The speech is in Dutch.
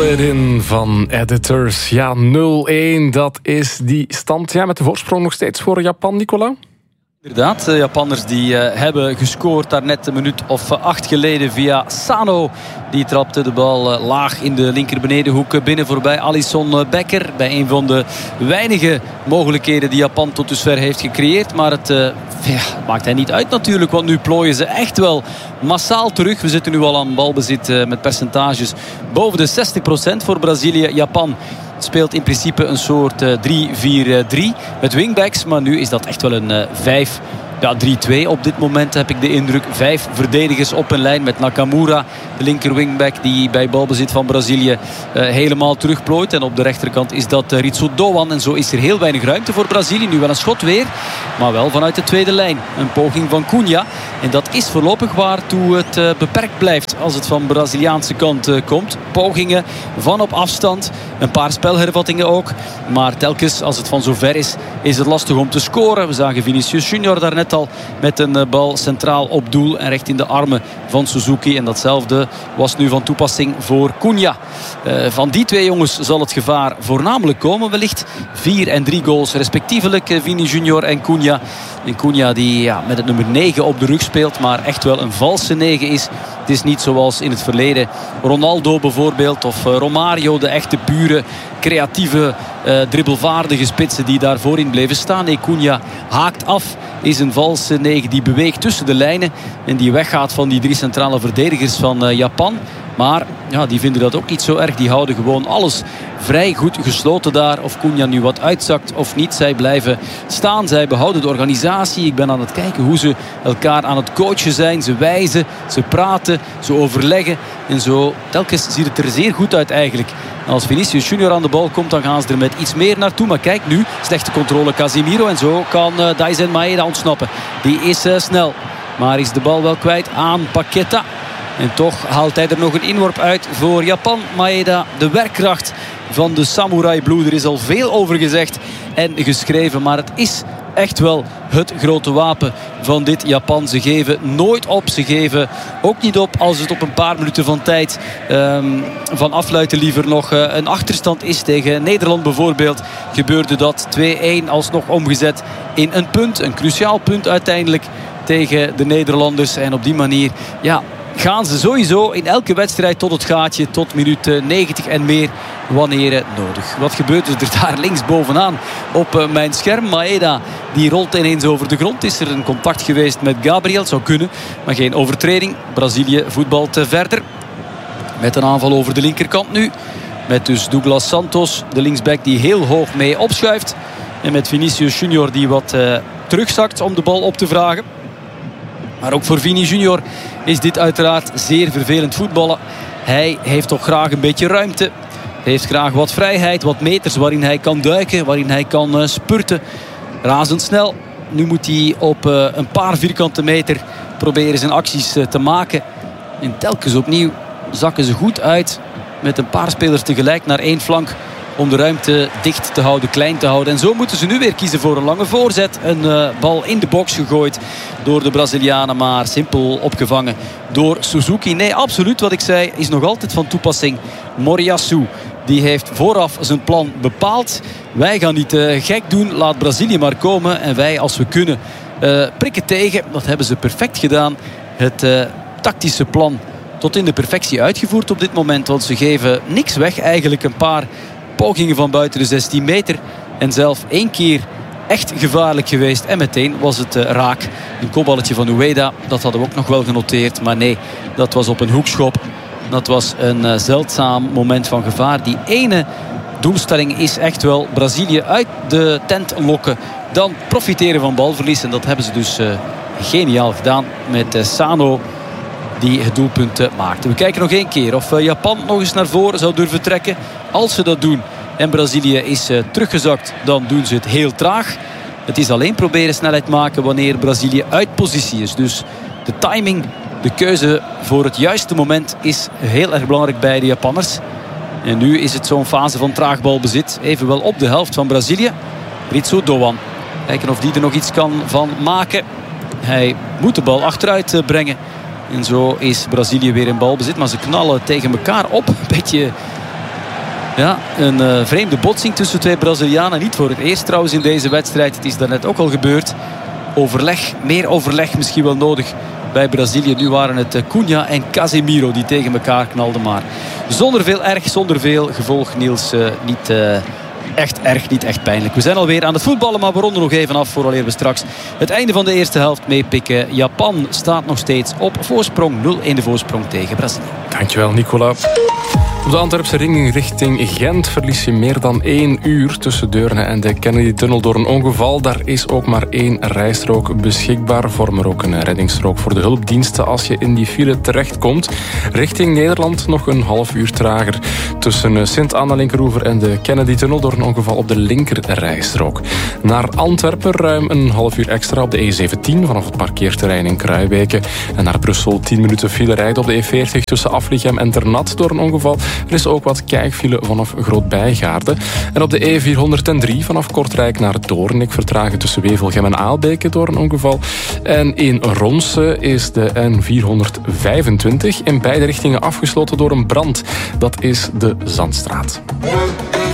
Aladdin van Editors. Ja, 0-1, dat is die stand. Ja, met de voorsprong nog steeds voor Japan, Nicola. Inderdaad, de Japanners die hebben gescoord daarnet een minuut of 8 geleden via Sano. Die trapte de bal laag in de linker benedenhoek binnen voorbij Alisson Becker. Bij een van de weinige mogelijkheden die Japan tot dusver heeft gecreëerd. Maar het maakt hij niet uit natuurlijk, want nu plooien ze echt wel massaal terug. We zitten nu al aan balbezit met percentages boven de 60% voor Brazilië. Japan speelt in principe een soort 3-4-3 met wingbacks. Maar nu is dat echt wel een 5-3-2 op dit moment, heb ik de indruk. 5 verdedigers op een lijn met Nakamura, de linker wingback, die bij balbezit van Brazilië helemaal terugplooit. En op de rechterkant is dat Ritsu Doan. En zo is er heel weinig ruimte voor Brazilië. Nu wel een schot weer, maar wel vanuit de tweede lijn. Een poging van Cunha. En dat is voorlopig waartoe het beperkt blijft als het van Braziliaanse kant komt. Pogingen van op afstand. Een paar spelhervattingen ook. Maar telkens als het van zover is het lastig om te scoren. We zagen Vinicius Junior daarnet al met een bal centraal op doel en recht in de armen van Suzuki. En datzelfde was nu van toepassing voor Cunha. Van die twee jongens zal het gevaar voornamelijk komen wellicht. 4 en 3 goals respectievelijk, Vini Junior en Cunha. En Cunha die met het nummer 9 op de rug speelt, maar echt wel een valse 9 is. Het is niet zoals in het verleden Ronaldo bijvoorbeeld of Romario, de echte pure creatieve dribbelvaardige spitsen die daar voorin bleven staan. Nee, Cunha haakt af, is een valse 9 die beweegt tussen de lijnen en die weggaat van die 3 centrale verdedigers van Japan. Maar ja, die vinden dat ook niet zo erg. Die houden gewoon alles vrij goed gesloten daar. Of Cunha nu wat uitzakt of niet. Zij blijven staan. Zij behouden de organisatie. Ik ben aan het kijken hoe ze elkaar aan het coachen zijn. Ze wijzen, ze praten, ze overleggen. En zo telkens ziet het er zeer goed uit eigenlijk. Als Vinicius Junior aan de bal komt, dan gaan ze er met iets meer naartoe. Maar kijk nu, slechte controle Casemiro. En zo kan Daizen Maeda ontsnappen. Die is snel. Maar is de bal wel kwijt aan Paqueta. En toch haalt hij er nog een inworp uit voor Japan. Maeda, de werkkracht van de Samurai Blue. Er is al veel over gezegd en geschreven. Maar het is echt wel het grote wapen van dit Japan. Ze geven nooit op. Ze geven ook niet op als het op een paar minuten van tijd van afluiten liever nog een achterstand is. Tegen Nederland bijvoorbeeld gebeurde dat 2-1 alsnog omgezet in een punt. Een cruciaal punt uiteindelijk tegen de Nederlanders. En op die manier gaan ze sowieso in elke wedstrijd tot het gaatje, tot minuut 90 en meer wanneer nodig. Wat gebeurt er daar links bovenaan op mijn scherm? Maeda die rolt ineens over de grond. Is er een contact geweest met Gabriel? Zou kunnen, maar geen overtreding. Brazilië voetbalt verder met een aanval over de linkerkant nu. Met dus Douglas Santos, de linksback die heel hoog mee opschuift. En met Vinicius Junior die wat terugzakt om de bal op te vragen. Maar ook voor Vini Junior is dit uiteraard zeer vervelend voetballen. Hij heeft toch graag een beetje ruimte. Hij heeft graag wat vrijheid, wat meters waarin hij kan duiken, waarin hij kan spurten. Razendsnel. Nu moet hij op een paar vierkante meter proberen zijn acties te maken. En telkens opnieuw zakken ze goed uit met een paar spelers tegelijk naar één flank. Om de ruimte dicht te houden, klein te houden. En zo moeten ze nu weer kiezen voor een lange voorzet. Een bal in de box gegooid door de Brazilianen. Maar simpel opgevangen door Suzuki. Nee, absoluut wat ik zei is nog altijd van toepassing. Moriyasu, die heeft vooraf zijn plan bepaald. Wij gaan niet gek doen. Laat Brazilië maar komen. En wij, als we kunnen, prikken tegen. Dat hebben ze perfect gedaan. Het tactische plan tot in de perfectie uitgevoerd op dit moment. Want ze geven niks weg. Eigenlijk een paar pogingen van buiten de 16 meter. En zelf 1 keer echt gevaarlijk geweest. En meteen was het raak. Een kopballetje van Ueda. Dat hadden we ook nog wel genoteerd. Maar nee, dat was op een hoekschop. Dat was een zeldzaam moment van gevaar. Die ene doelstelling is echt wel Brazilië uit de tent lokken. Dan profiteren van balverlies. En dat hebben ze dus geniaal gedaan met Sano, die het doelpunt maakte. We kijken nog 1 keer of Japan nog eens naar voren zou durven trekken. Als ze dat doen en Brazilië is teruggezakt, dan doen ze het heel traag. Het is alleen proberen snelheid maken wanneer Brazilië uit positie is. Dus de timing, de keuze voor het juiste moment is heel erg belangrijk bij de Japanners. En nu is het zo'n fase van traag balbezit. Evenwel op de helft van Brazilië. Ritsu Doan. Kijken of die er nog iets kan van maken. Hij moet de bal achteruit brengen. En zo is Brazilië weer in balbezit. Maar ze knallen tegen elkaar op. Een beetje Ja, een vreemde botsing tussen twee Brazilianen. Niet voor het eerst trouwens in deze wedstrijd. Het is daarnet ook al gebeurd. Overleg, meer overleg misschien wel nodig bij Brazilië. Nu waren het Cunha en Casemiro die tegen elkaar knalden. Maar zonder veel erg, zonder veel gevolg, Niels. Niet echt erg, niet echt pijnlijk. We zijn alweer aan het voetballen, maar we ronden nog even af vooraleer we straks het einde van de eerste helft meepikken. Japan staat nog steeds op voorsprong. 0-1 de voorsprong tegen Brazilië. Dankjewel, Nicola. Op de Antwerpse ring richting Gent verlies je meer dan 1 uur tussen Deurne en de Kennedy-tunnel door een ongeval. Daar is ook maar 1 rijstrook beschikbaar. Vorm er ook een reddingsstrook voor de hulpdiensten als je in die file terechtkomt. Richting Nederland nog een half uur trager tussen Sint-Anna-Linkeroever en de Kennedy-tunnel door een ongeval op de linker rijstrook. Naar Antwerpen ruim een half uur extra op de E17 vanaf het parkeerterrein in Kruijbeke. En naar Brussel 10 minuten file rijdt op de E40 tussen Aflichem en Ternat door een ongeval. Er is ook wat kijkfile vanaf Groot-Bijgaarde. En op de E403 vanaf Kortrijk naar Doornik vertragen tussen Wevelgem en Aalbeke door een ongeval. En in Ronse is de N425 in beide richtingen afgesloten door een brand. Dat is de Zandstraat.